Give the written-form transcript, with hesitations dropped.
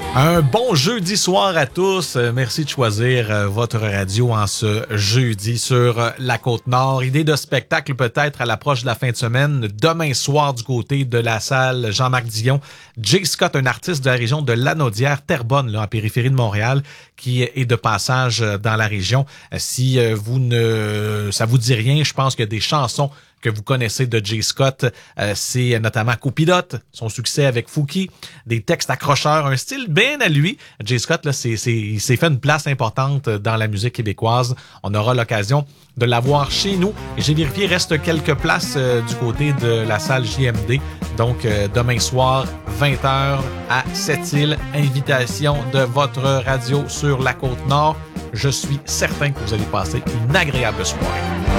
Un bon jeudi soir à tous. Merci de choisir votre radio en ce jeudi sur la Côte-Nord. Idée de spectacle peut-être à l'approche de la fin de semaine. Demain soir du côté de la salle Jean-Marc Dion. Jay Scott, un artiste de la région de Lanaudière, Terrebonne, là, en périphérie de Montréal, qui est de passage dans la région. Si ça vous dit rien, je pense qu'il y a des chansons que vous connaissez de Jay Scott, c'est notamment Copilote, son succès avec Fouki, des textes accrocheurs, un style bien à lui. Jay Scott, là, il s'est fait une place importante dans la musique québécoise. On aura l'occasion de l'avoir chez nous. Et j'ai vérifié, il reste quelques places du côté de la salle JMD. Donc, demain soir, 20h à Sept-Îles. Invitation de votre radio sur la Côte-Nord. Je suis certain que vous allez passer une agréable soirée.